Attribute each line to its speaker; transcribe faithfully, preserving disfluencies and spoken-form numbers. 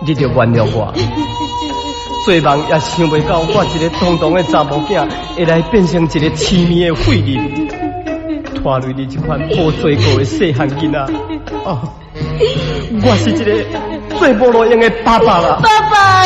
Speaker 1: 你就原谅我。做梦也想袂到，我一个堂堂的查某囝，会来变成一个痴迷的废人，拖累你这款无做过的细汉囡仔。哦，我是一个最无路用的爸爸啊！
Speaker 2: 爸爸。